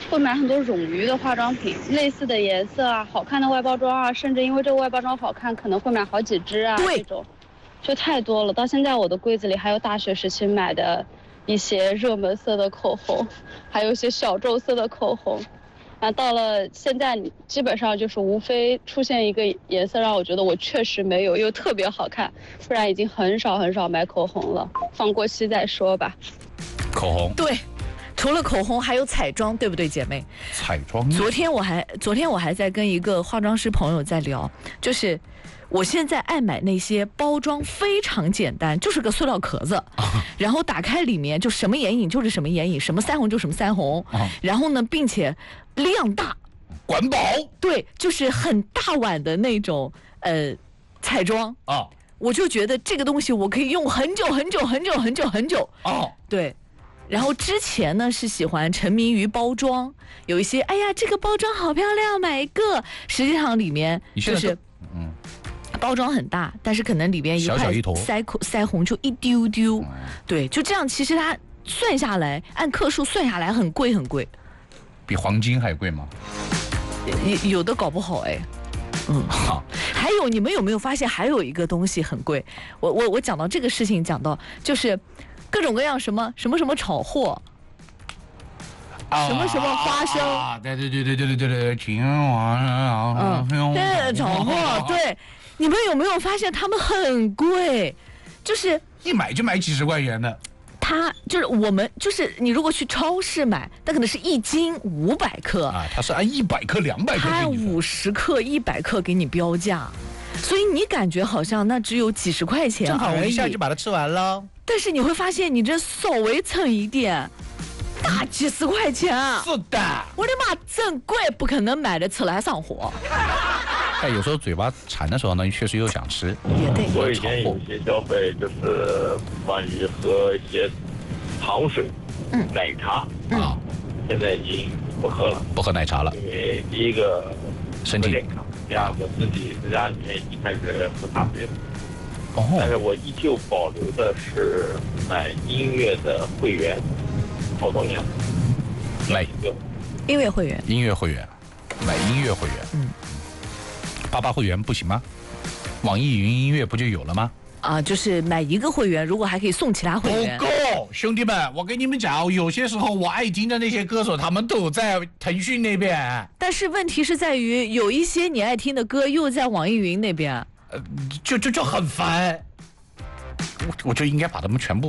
会买很多冗余的化妆品，类似的颜色啊，好看的外包装啊，甚至因为这个外包装好看，可能会买好几支啊，这种就太多了。到现在我的柜子里还有大学时期买的一些热门色的口红，还有一些小众色的口红。到了现在，基本上就是无非出现一个颜色让我觉得我确实没有，又特别好看，不然已经很少买口红了，放过期再说吧。 口红对。除了口红，还有彩妆，对不对，姐妹？ 彩妆。 昨天我还在跟一个化妆师朋友在聊，就是我现在爱买那些包装非常简单，就是个塑料壳子，然后打开里面就什么眼影就是什么眼影，什么腮红就什么腮红，然后呢，并且量大， 管饱。 对，就是很大碗的那种彩妆啊，我就觉得这个东西我可以用很久哦，对。然后之前呢是喜欢沉迷于包装，有一些哎呀这个包装好漂亮，买一个，实际上里面就是包装很大，但是可能里边一块腮红就一丢丢，对，就这样，其实它算下来按克数算下来很贵， 比黄金还贵吗？ 有的搞不好哎。好。还有你们有没有发现还有一个东西很贵？我讲到这个事情，讲到就是各种各样什么炒货，什么花生啊，对，青蛙， 对，炒货，对，你们有没有发现他们很贵？就是一买就买几十块钱的。 它就是我们就是你如果去超市买，那可能是1斤500克啊，它是按100克、200克， 它按50克、100克给你标价，所以你感觉好像那只有几十块钱而已， 正好我一下就把它吃完了。 但是你会发现，你这稍微蹭一点，大几十块钱。 是的， 我的妈，真贵，不可能买的吃来上火。 但有时候嘴巴馋的时候呢，确实又想吃。 也对。 我以前有些消费就是关于喝一些糖水、奶茶啊，现在已经不喝了， 不喝奶茶了。 因为第一个身体不健康，第二个自己在家里面已经开始喝咖啡了。但是我依旧保留的是买音乐的会员，好多年了。 买音乐会员， 买音乐会员。88会员不行吗？网易云音乐不就有了吗？ 啊，就是买一个会员，如果还可以送其他会员。 不够，兄弟们，我跟你们讲，有些时候我爱听的那些歌手，他们都在腾讯那边。 但是问题是在于，有一些你爱听的歌又在网易云那边。 就很烦。我就应该把他们全部。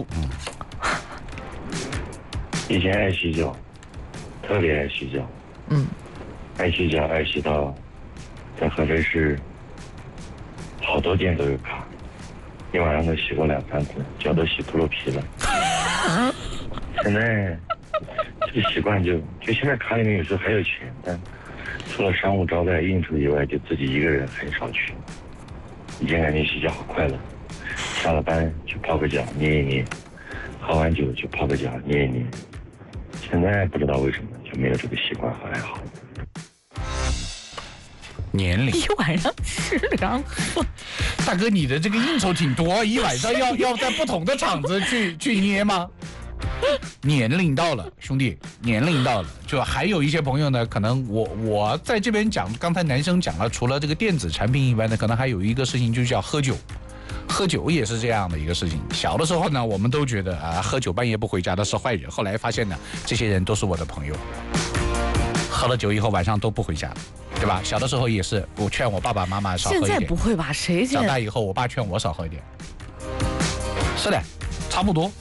以前爱洗脚，特别爱洗脚。爱洗脚爱洗到在合肥市好多店都有卡，一晚上都洗过2-3次，脚都洗秃噜皮了。现在这个习惯就现在卡里面有时候还有钱，但除了商务招待应酬以外，就自己一个人很少去。以前感觉洗脚好快乐，下了班去泡个脚捏一捏，喝完酒去泡个脚捏一捏。现在不知道为什么就没有这个习惯和爱好。 年龄一晚上吃2次， 大哥，你的这个应酬挺多，一晚上要在不同的场子去捏吗？年龄到了，兄弟，年龄到了，就还有一些朋友呢，可能我在这边讲，刚才男生讲了，除了这个电子产品以外呢，可能还有一个事情就叫喝酒。喝酒也是这样的一个事情。小的时候呢，我们都觉得喝酒半夜不回家的是坏人。后来发现呢，这些人都是我的朋友。喝了酒以后晚上都不回家，对吧？小的时候也是，我劝我爸爸妈妈少喝一点。 现在不会吧？谁长大以后，我爸劝我少喝一点。是的，差不多。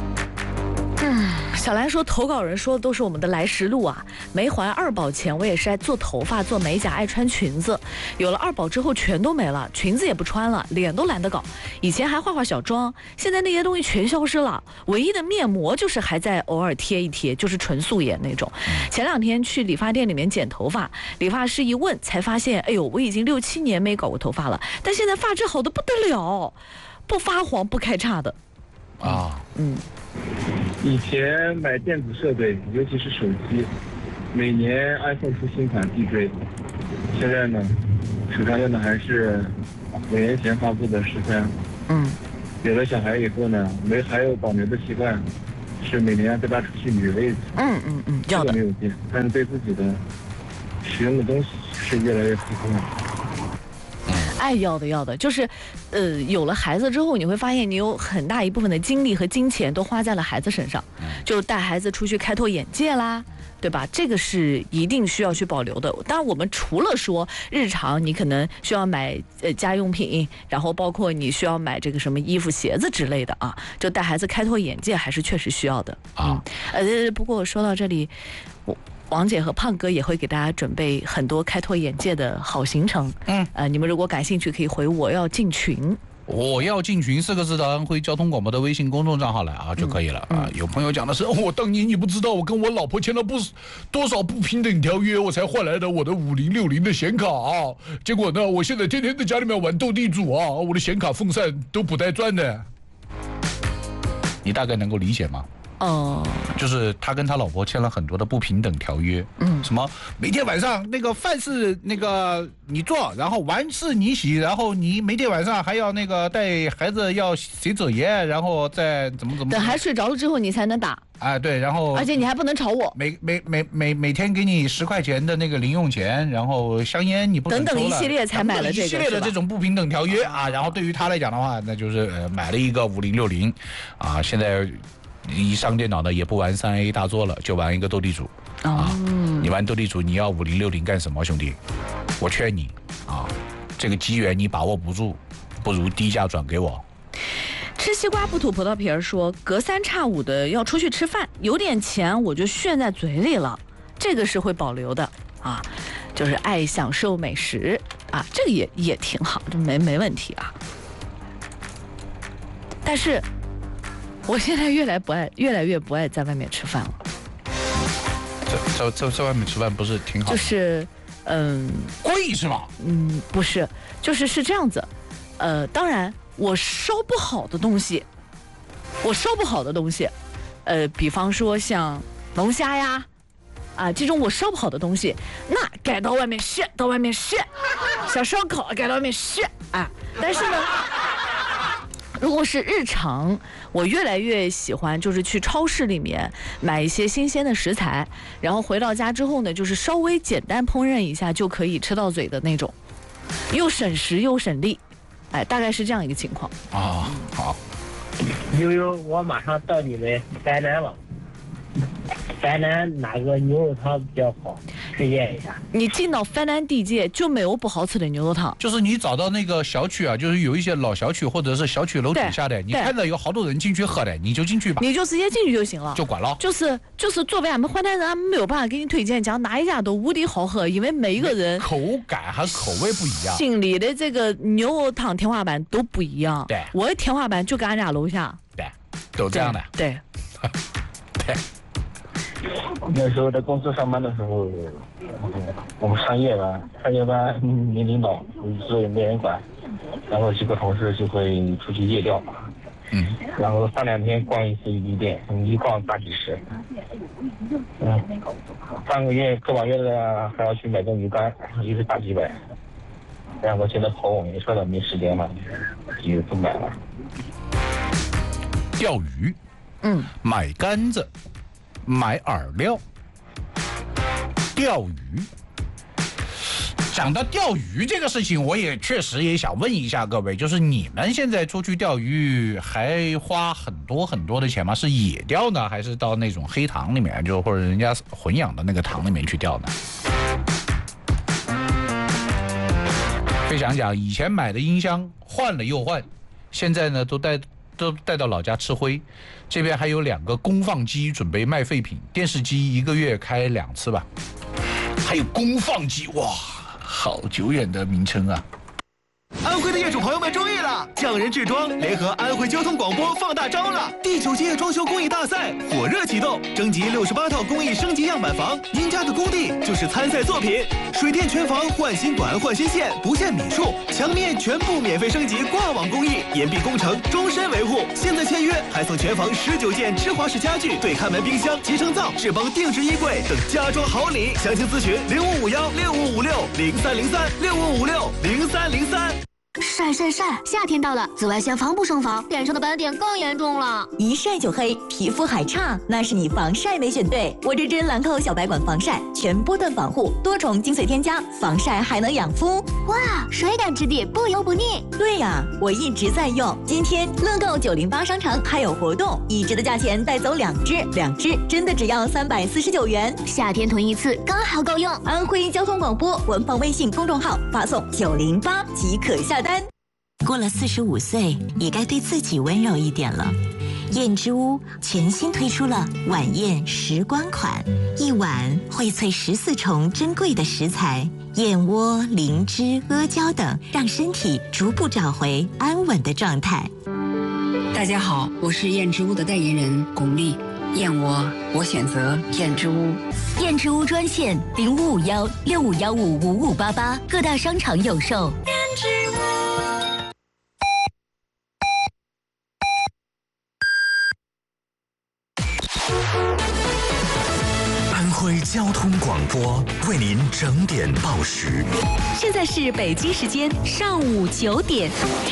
小兰说，投稿人说的都是我们的来时路啊。没还2保前，我也是爱做头发、做美甲、爱穿裙子。有了2保之后，全都没了，裙子也不穿了，脸都懒得搞。以前还化小妆，现在那些东西全消失了。唯一的面膜就是还在偶尔贴一贴，就是纯素颜那种。前2天去理发店里面剪头发，理发师一问才发现，哎呦，我已经6、7年没搞过头发了，但现在发质好的不得了，不发黄不开叉的。 以前买电子设备，尤其是手机，每年 iPhone 出新款必追。现在呢，手上用的还是5年前发布的13。有了小孩以后呢，还有保留的习惯， 就是每年带他出去旅游一次。 要的没有变，但是对自己的使用的东西是越来越负荷了。 爱要的，就是，有了孩子之后，你会发现你有很大一部分的精力和金钱都花在了孩子身上，就带孩子出去开拓眼界啦，对吧？这个是一定需要去保留的。当然，我们除了说日常你可能需要买家用品，然后包括你需要买这个什么衣服、鞋子之类的啊，就带孩子开拓眼界还是确实需要的啊。不过说到这里，王姐和胖哥也会给大家准备很多开拓眼界的好行程。你们如果感兴趣，可以回我要进群。 我要进群4个字的安徽交通广播的微信公众账号来啊就可以了啊。有朋友讲的是，我当年你不知道，我跟我老婆签了多少不平等条约，我才换来的我的5060的显卡啊。结果呢，我现在天天在家里面玩斗地主啊，我的显卡风扇都不带转的。你大概能够理解吗？就是他跟他老婆签了很多的不平等条约，什么每天晚上那个饭是那个你做，然后碗是你洗，然后你每天晚上还要那个带孩子要洗嘴盐，然后再怎么等孩子睡着了之后你才能打。 对，然后而且你还不能吵我。 每天给你10块钱的那个零用钱，然后香烟你不能抽了， 等一系列才买了这个一系列的这种不平等条约啊。然后对于他来讲的话，那就是买了一个5060啊，现在。一上电脑呢，也不玩3A 大作了，就玩一个斗地主你玩斗地主，你要5060干什么，兄弟？我劝你啊，这个机缘你把握不住，不如低价转给我。 吃西瓜不吐葡萄皮儿说，隔3差5的要出去吃饭，有点钱我就炫在嘴里了，这个是会保留的啊，就是爱享受美食啊，这个也挺好，这没问题啊。但是我现在越来越不爱在外面吃饭了。 在外面吃饭不是挺好的？ 就是贵是吧？ 不是，是这样子。当然我烧不好的东西，比方说像龙虾呀这种我烧不好的东西，那该到外面炫，小烧烤该到外面炫啊。但是呢，如果是日常，我越来越喜欢就是去超市里面买一些新鲜的食材，然后回到家之后呢，就是稍微简单烹饪一下就可以吃到嘴的那种，又省时又省力，大概是这样一个情况。 好。 悠悠，我马上到你们丹南了。丹南哪个牛肉汤比较好？推荐一下。 你进到丹南地界就没有不好吃的牛肉汤。 就是你找到那个小区啊，就是有一些老小区或者是小区楼底下的，你看到有好多人进去喝的，你就进去吧。 你就直接进去就行了， 就管了。 就是作为俺们淮南人，俺们没有办法给你推荐讲哪一家都无敌好喝，因为每一个人口感和口味不一样， 心里的这个牛肉汤天花板都不一样。 对， 我的天花板就搁俺家楼下。 对，都这样的。 对。 那时候在公司上班的时候，我们上夜班没领导，所以没人管，然后几个同事就会出去夜钓，然后3、2天逛一次鱼店，一逛大几十，半个月个把月的还要去买根鱼竿，一是大几百，然后现在跑网约车了，没时间了，也不买了。 钓鱼，买杆子。买饵料，钓鱼。讲到钓鱼这个事情，我也确实也想问一下各位，就是你们现在出去钓鱼还花很多的钱吗？是野钓呢，还是到那种黑塘里面，就或者人家混养的那个塘里面去钓呢？可以讲讲，以前买的音箱换了又换，现在呢都带到老家吃灰。这边还有2个功放机准备卖废品，电视机1个月开2次吧。还有功放机，哇，好久远的名称啊！ 安徽的业主朋友们注意了，匠人制装联合安徽交通广播放大招了！第9届装修工艺大赛火热启动，征集68套工艺升级样板房，赢家的工地就是参赛作品。水电全房换新管换新线，不限米数，墙面全部免费升级挂网工艺，严密工程，终身维护。现在签约还送全房19件芝华士家具、对看门冰箱、集成灶、智邦定制衣柜等家装好礼。详情咨询05516556030365560303。 晒晒晒！夏天到了，紫外线防不胜防，脸上的斑点更严重了。 一晒就黑，皮肤还差，那是你防晒没选对。我这支兰蔻小白管防晒，全波段防护，多重精髓添加，防晒还能养肤。 哇，水感质地，不油不腻。 对呀，我一直在用。今天乐购908商城还有活动，一支的价钱带走2支，2支真的只要349元。 夏天囤一次刚好够用。 安徽交通广播官方微信公众号发送908即可下单。 过了45岁，也该对自己温柔一点了。燕之屋全新推出了晚宴时光款，一碗荟萃14重珍贵的食材，燕窝、灵芝、阿胶等，让身体逐步找回安稳的状态。 大家好，我是燕之屋的代言人巩俐。燕窝，我选择燕之屋。 燕之屋专线0551651588，各大商场有售。燕之屋。 安徽交通广播为您整点报时。 现在是北京时间上午9点。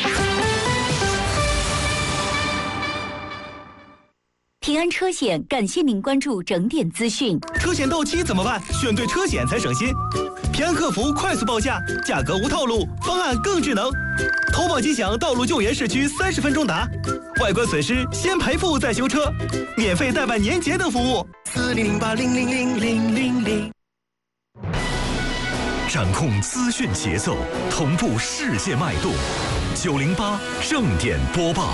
平安车险感谢您关注整点资讯。 车险到期怎么办？选对车险才省心。平安客服快速报价，价格无套路，方案更智能。投保即享道路救援市区30分钟达，外观损失先赔付再修车，免费代办年节等服务。4008000000。 掌控资讯节奏，同步世界脉动。908正点播报。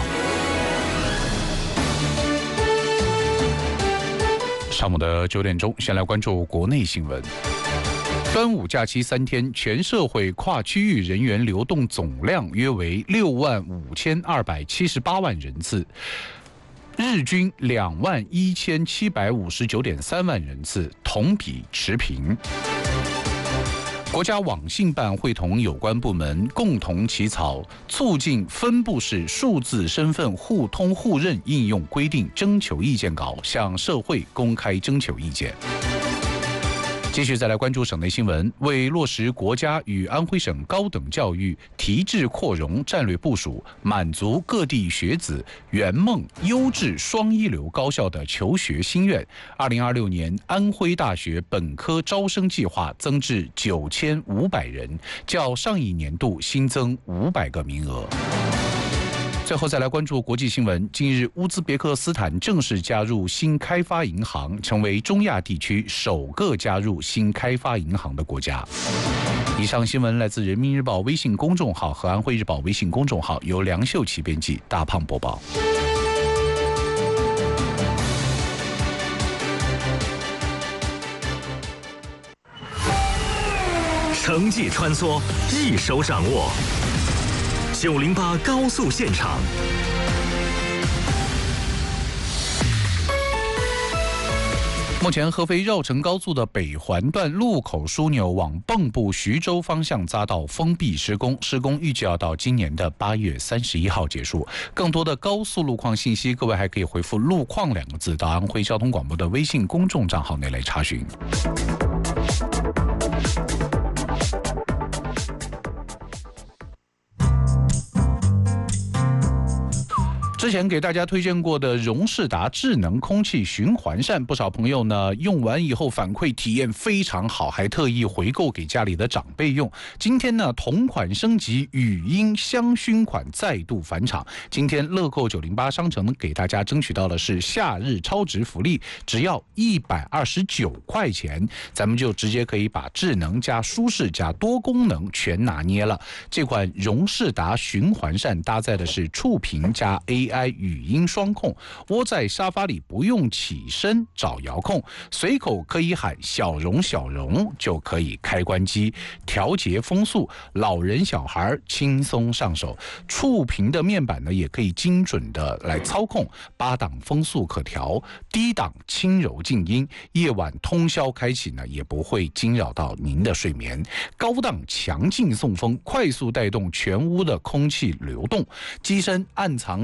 上午的9点钟，先来关注国内新闻。端午假期3天，全社会跨区域人员流动总量约为65278万人次，日均21759.3万人次，同比持平。国家网信办会同有关部门共同起草促进分布式数字身份互通互认应用规定征求意见稿，向社会公开征求意见。继续再来关注省内新闻，为落实国家与安徽省高等教育提质扩容战略部署，满足各地学子圆梦优质双一流高校的求学心愿，2026年安徽大学本科招生计划增至9500人，较上一年度新增500个名额。最后再来关注国际新闻。近日，乌兹别克斯坦正式加入新开发银行，成为中亚地区首个加入新开发银行的国家。以上新闻来自人民日报微信公众号和安徽日报微信公众号，由梁秀琪编辑，大胖播报。 城际穿梭，一手掌握。908高速现场。 目前，合肥绕城高速的北环段路口枢纽往蚌埠徐州方向匝道封闭施工，施工预计要到今年的8月31号结束。更多的高速路况信息，各位还可以回复"路况"2个字到安徽交通广播的微信公众账号内来查询。之前给大家推荐过的荣仕达智能空气循环扇，不少朋友呢用完以后反馈体验非常好，还特意回购给家里的长辈用。今天呢，同款升级语音香薰款再度返场。今天乐购908商城给大家争取到的是夏日超值福利，只要129块钱，咱们就直接可以把智能加舒适加多功能全拿捏了。这款荣仕达循环扇搭载的是触屏加 AI语音双控，窝在沙发里不用起身找遥控，随口可以喊小荣小荣就可以开关机，调节风速，老人小孩轻松上手。触屏的面板呢也可以精准的来操控，8档风速可调，低档轻柔静音，夜晚通宵开启呢也不会惊扰到您的睡眠。高档强劲送风，快速带动全屋的空气流动，机身暗藏香薰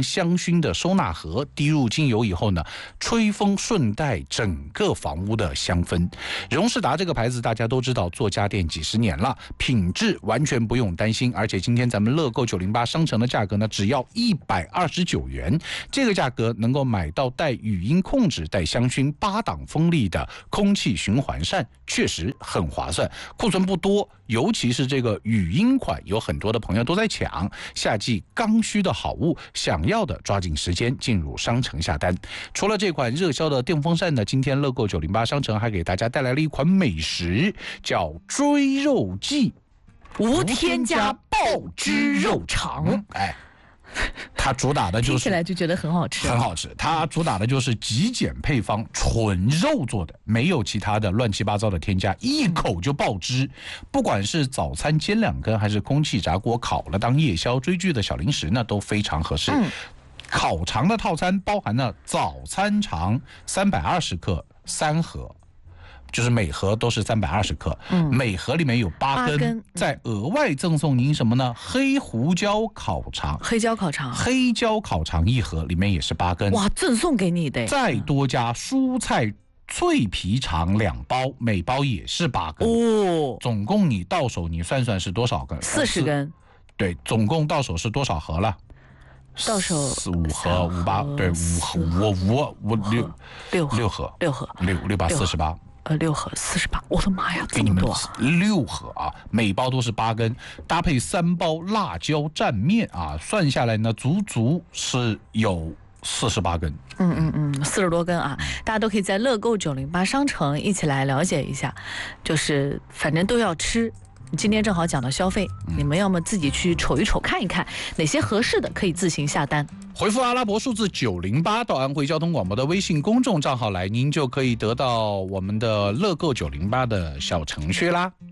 熏的收纳盒，滴入精油以后呢，吹风顺带整个房屋的香氛。荣仕达这个牌子大家都知道，做家电几十年了，品质完全不用担心。而且今天咱们乐购908商城的价格呢，只要129元，这个价格能够买到带语音控制、带香薰8档风力的空气循环扇，确实很划算。库存不多，尤其是这个语音款，有很多的朋友都在抢。夏季刚需的好物，想要的抓紧时间进入商城下单。除了这款热销的电风扇呢，今天乐购908商城还给大家带来了一款美食，叫追肉记， 无添加爆汁肉肠。 它主打的就是听起来就觉得很好吃， 很好吃。它主打的就是极简配方，纯肉做的，没有其他的乱七八糟的添加，一口就爆汁。不管是早餐煎2根，还是空气炸锅烤了当夜宵追剧的小零食呢，都非常合适。烤肠的套餐包含了早餐肠320克3盒。就是每盒都是320克，每盒里面有8根，再额外赠送您什么呢？黑胡椒烤肠， 黑椒烤肠 1盒，里面也是8根， 哇，赠送给你的。 再多加蔬菜脆皮肠2包，每包也是8根哦。总共你到手你算算是多少根 ？40根。 对，总共到手是多少盒了？ 到手 5盒5、8，对，5盒6盒6、8、48。 6盒48，我的妈呀， 给你们6盒啊，每包都是8根，搭配3包辣椒蘸面啊，算下来呢，足足是有48根。 40多根啊！大家都可以在乐购908商城一起来了解一下，就是反正都要吃。今天正好讲到消费，你们要么自己去瞅一瞅看一看哪些合适的，可以自行下单。 回复阿拉伯数字908到安徽交通广播的微信公众账号来，您就可以得到我们的乐购908的小程序啦。